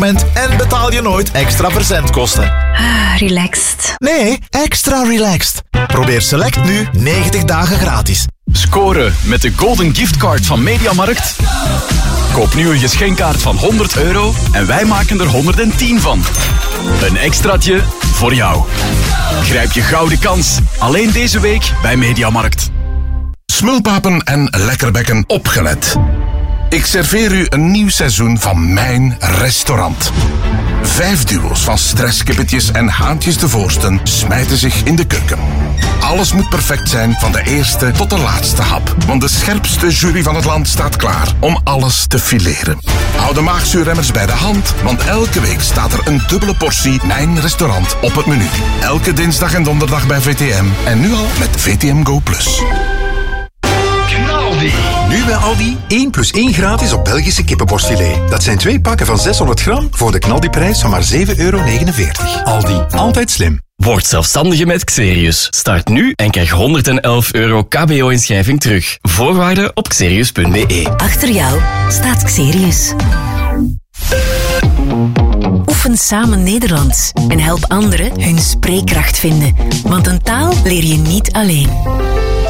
segment en betaal je nooit extra verzendkosten. Relaxed. Nee, extra relaxed. Probeer Select nu 90 dagen gratis. Scoren met de Golden Giftcard van Mediamarkt? Koop nu een geschenkkaart van €100 en wij maken er 110 van. Een extraatje voor jou. Grijp je gouden kans. Alleen deze week bij Mediamarkt. Smulpapen en lekkerbekken, opgelet. Ik serveer u een nieuw seizoen van mijn restaurant. 5 duo's van stresskippetjes en haantjes de voorsten smijten zich in de keuken. Alles moet perfect zijn, van de eerste tot de laatste hap. Want de scherpste jury van het land staat klaar om alles te fileren. Hou de maagzuurremmers bij de hand, want elke week staat er een dubbele portie Mijn Restaurant op het menu. Elke dinsdag en donderdag bij VTM. En nu al met VTM Go+. Knaldi. Nu bij Aldi 1+1 gratis op Belgische kippenborstfilet. Dat zijn 2 pakken van 600 gram voor de Knaldi-prijs van maar €7,49. Aldi, altijd slim. Word zelfstandige met Xerius. Start nu en krijg €111 KBO-inschrijving terug. Voorwaarden op xerius.be. Achter jou staat Xerius. Oefen samen Nederlands en help anderen hun spreekkracht vinden. Want een taal leer je niet alleen.